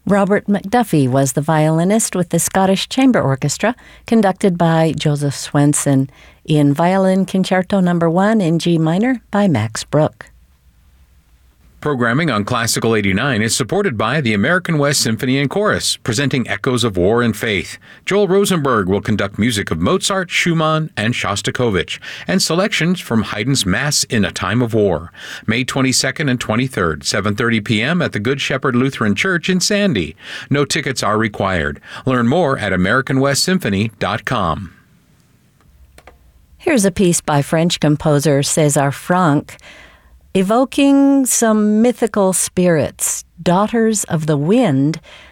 Robert McDuffie was the violinist with the Scottish Chamber Orchestra, conducted by Joseph Swenson, in Violin Concerto No. 1 in G minor by Max Bruch. Programming on Classical 89 is supported by the American West Symphony and Chorus, presenting Echoes of War and Faith. Joel Rosenberg will conduct music of Mozart, Schumann, and Shostakovich, and selections from Haydn's Mass in a Time of War. May 22nd and 23rd, 7:30 p.m. at the Good Shepherd Lutheran Church in Sandy. No tickets are required. Learn more at AmericanWestSymphony.com. Here's a piece by French composer César Franck, evoking some mythical spirits, daughters of the wind,